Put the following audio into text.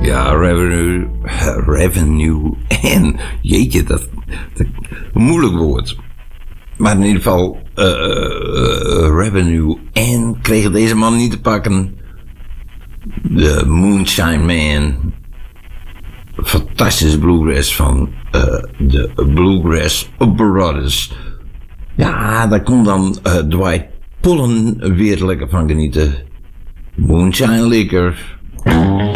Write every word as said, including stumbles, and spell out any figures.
Ja, revenue, revenue en, jeetje, dat, dat een moeilijk woord. Maar in ieder geval, uh, uh, revenue en kregen deze man niet te pakken. De Moonshine Man. Fantastische bluegrass van uh, de Bluegrass Brothers. Ja, daar kon dan uh, Dwight Pollen weer lekker van genieten. Moonshine liquor.